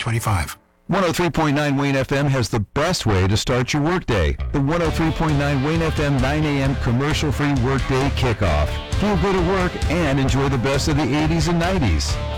2025. 103.9 Wayne FM has the best way to start your workday. The 103.9 Wayne FM 9 a.m. commercial-free workday kickoff. Feel good at work and enjoy the best of the 80s and 90s.